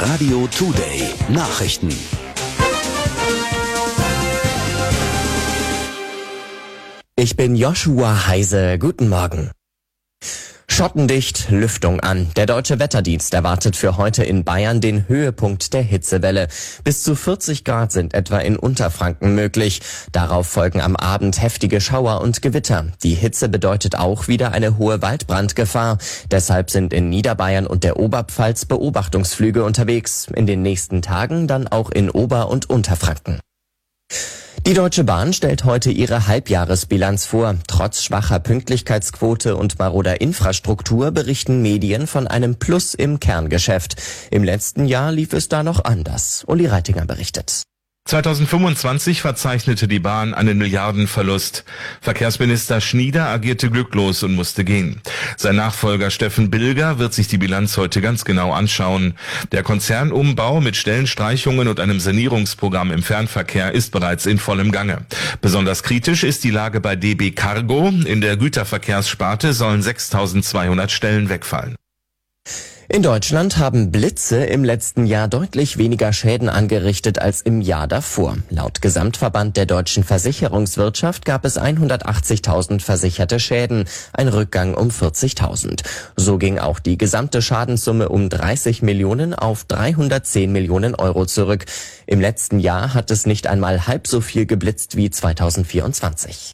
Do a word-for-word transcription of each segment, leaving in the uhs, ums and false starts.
Radio Today Nachrichten. Ich bin Joshua Heise. Guten Morgen. Schottendicht, Lüftung an. Der Deutsche Wetterdienst erwartet für heute in Bayern den Höhepunkt der Hitzewelle. Bis zu vierzig Grad sind etwa in Unterfranken möglich. Darauf folgen am Abend heftige Schauer und Gewitter. Die Hitze bedeutet auch wieder eine hohe Waldbrandgefahr. Deshalb sind in Niederbayern und der Oberpfalz Beobachtungsflüge unterwegs. In den nächsten Tagen dann auch in Ober- und Unterfranken. Die Deutsche Bahn stellt heute ihre Halbjahresbilanz vor. Trotz schwacher Pünktlichkeitsquote und maroder Infrastruktur berichten Medien von einem Plus im Kerngeschäft. Im letzten Jahr lief es da noch anders. Uli Reitinger berichtet. zweitausendfünfundzwanzig verzeichnete die Bahn einen Milliardenverlust. Verkehrsminister Schnieder agierte glücklos und musste gehen. Sein Nachfolger Steffen Bilger wird sich die Bilanz heute ganz genau anschauen. Der Konzernumbau mit Stellenstreichungen und einem Sanierungsprogramm im Fernverkehr ist bereits in vollem Gange. Besonders kritisch ist die Lage bei D B Cargo. In der Güterverkehrssparte sollen sechstausendzweihundert Stellen wegfallen. In Deutschland haben Blitze im letzten Jahr deutlich weniger Schäden angerichtet als im Jahr davor. Laut Gesamtverband der deutschen Versicherungswirtschaft gab es hundertachtzigtausend versicherte Schäden, ein Rückgang um vierzigtausend. So ging auch die gesamte Schadenssumme um dreißig Millionen auf dreihundertzehn Millionen Euro zurück. Im letzten Jahr hat es nicht einmal halb so viel geblitzt wie zweitausendvierundzwanzig.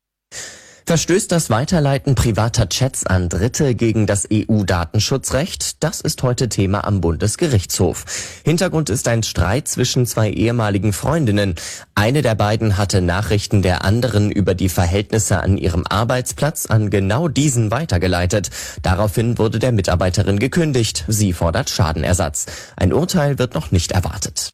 Verstößt das Weiterleiten privater Chats an Dritte gegen das E U-Datenschutzrecht? Das ist heute Thema am Bundesgerichtshof. Hintergrund ist ein Streit zwischen zwei ehemaligen Freundinnen. Eine der beiden hatte Nachrichten der anderen über die Verhältnisse an ihrem Arbeitsplatz an genau diesen weitergeleitet. Daraufhin wurde der Mitarbeiterin gekündigt. Sie fordert Schadenersatz. Ein Urteil wird noch nicht erwartet.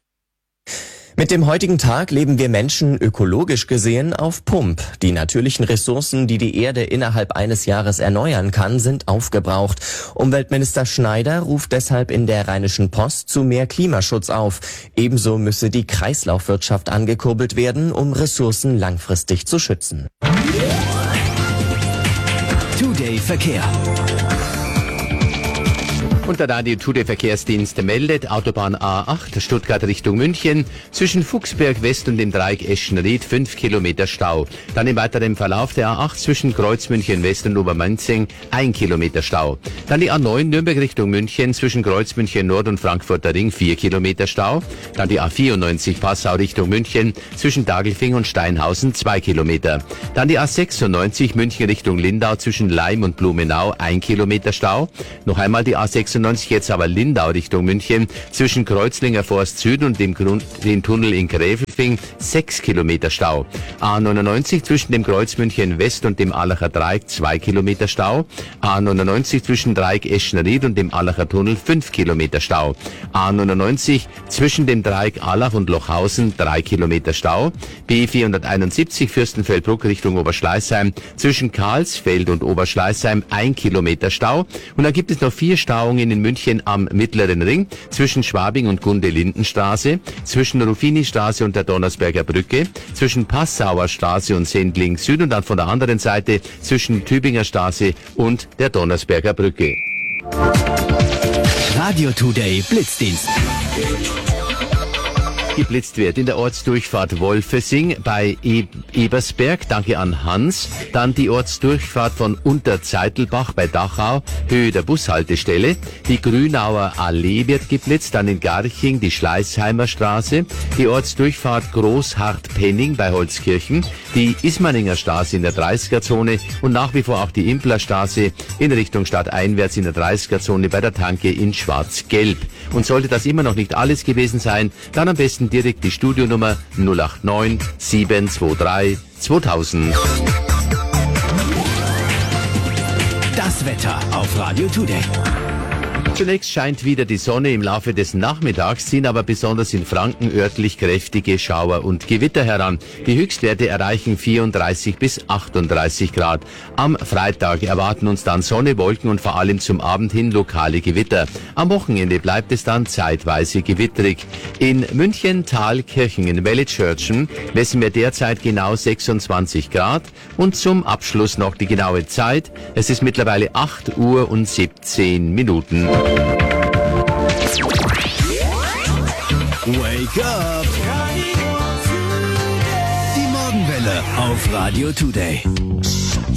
Mit dem heutigen Tag leben wir Menschen ökologisch gesehen auf Pump. Die natürlichen Ressourcen, die die Erde innerhalb eines Jahres erneuern kann, sind aufgebraucht. Umweltminister Schneider ruft deshalb in der Rheinischen Post zu mehr Klimaschutz auf. Ebenso müsse die Kreislaufwirtschaft angekurbelt werden, um Ressourcen langfristig zu schützen. Today Verkehr. Und der Radio Today Verkehrsdienst meldet, Autobahn A acht, Stuttgart Richtung München, zwischen Fuchsberg West und dem Dreieck Eschenried fünf Kilometer Stau. Dann im weiteren Verlauf der A acht zwischen Kreuzmünchen West und Obermenzing ein Kilometer Stau. Dann die A neun Nürnberg Richtung München, zwischen Kreuzmünchen Nord und Frankfurter Ring vier Kilometer Stau. Dann die A vierundneunzig Passau Richtung München, zwischen Daglfing und Steinhausen zwei Kilometer. Dann die A sechsundneunzig München Richtung Lindau, zwischen Laim und Blumenau ein Kilometer Stau. Noch einmal die A sechsundneunzig jetzt aber Lindau Richtung München, zwischen Kreuzlinger Forst Süd und dem, Grund, dem Tunnel in Gräfelfing sechs Kilometer Stau. A neunundneunzig zwischen dem Kreuz München West und dem Allacher Dreieck zwei Kilometer Stau. A neunundneunzig zwischen Dreieck Eschenried und dem Allacher Tunnel fünf Kilometer Stau. A neunundneunzig zwischen dem Dreieck Allach und Lochhausen drei Kilometer Stau. B vierhunderteinundsiebzig Fürstenfeldbruck Richtung Oberschleißheim, zwischen Karlsfeld und Oberschleißheim ein Kilometer Stau. Und dann gibt es noch vier Stauungen in München am Mittleren Ring, zwischen Schwabing und Gunde-Lindenstraße, zwischen Ruffini-Straße und der Donnersberger Brücke, zwischen Passauer Straße und Sendling Süd und dann von der anderen Seite zwischen Tübinger Straße und der Donnersberger Brücke. Radio Today Blitzdienst. Geblitzt wird in der Ortsdurchfahrt Wolfesing bei e- Ebersberg, danke an Hans. Dann die Ortsdurchfahrt von Unterzeitelbach bei Dachau, Höhe der Bushaltestelle. Die Grünauer Allee wird geblitzt, dann in Garching die Schleißheimer Straße. Die Ortsdurchfahrt Großhardt-Penning bei Holzkirchen. Die Ismaninger Straße in der dreißiger-Zone und nach wie vor auch die Impler Straße in Richtung Stadteinwärts in der dreißiger-Zone bei der Tanke in Schwarz-Gelb. Und sollte das immer noch nicht alles gewesen sein, dann am besten direkt die Studionummer null acht neun sieben zwei drei zweitausend. Das Wetter auf Radio Today. Zunächst scheint wieder die Sonne, im Laufe des Nachmittags ziehen aber besonders in Franken örtlich kräftige Schauer und Gewitter heran. Die Höchstwerte erreichen vierunddreißig bis achtunddreißig Grad. Am Freitag erwarten uns dann Sonne, Wolken und vor allem zum Abend hin lokale Gewitter. Am Wochenende bleibt es dann zeitweise gewitterig. In München, Thalkirchen, in Wellitzschörtchen messen wir derzeit genau sechsundzwanzig Grad. Und zum Abschluss noch die genaue Zeit. Es ist mittlerweile acht Uhr und siebzehn Minuten. Wake up! Die Morgenwelle auf Radio Today.